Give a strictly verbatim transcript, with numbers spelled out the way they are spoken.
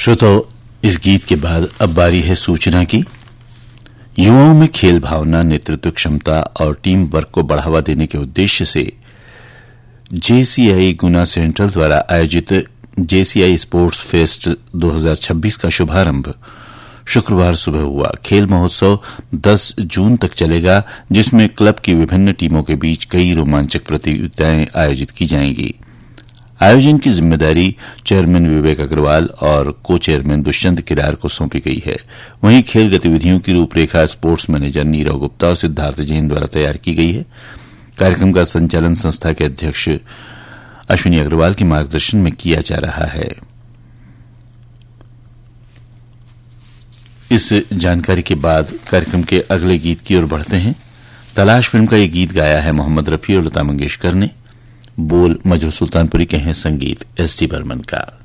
श्रोताओ, इस गीत के बाद अब बारी है सूचना की। युवाओं में खेल भावना, नेतृत्व क्षमता और टीम वर्क को बढ़ावा देने के उद्देश्य से जेसीआई गुना सेंट्रल द्वारा आयोजित जेसीआई स्पोर्ट्स फेस्ट दो हज़ार छब्बीस का शुभारंभ शुक्रवार सुबह हुआ। खेल महोत्सव दस जून तक चलेगा, जिसमें क्लब की विभिन्न टीमों के बीच कई रोमांचक प्रतियोगिताएं आयोजित की जाएंगी। आयोजन की जिम्मेदारी चेयरमैन विवेक अग्रवाल और को चेयरमैन दुष्यंत किरार को सौंपी गई है। वहीं खेल गतिविधियों की रूपरेखा स्पोर्ट्स मैनेजर नीरव गुप्ता और सिद्धार्थ जैन द्वारा तैयार की गई है। कार्यक्रम का संचालन संस्था के अध्यक्ष अश्विनी अग्रवाल के मार्गदर्शन में किया जा रहा है। इस जानकारी के बाद कार्यक्रम के अगले गीत की ओर बढ़ते हैं। तलाश फिल्म का ये गीत गाया है मोहम्मद रफी और लता मंगेशकर ने। बोल मजरू सुल्तानपुरी के हैं, संगीत एस डी बर्मन का।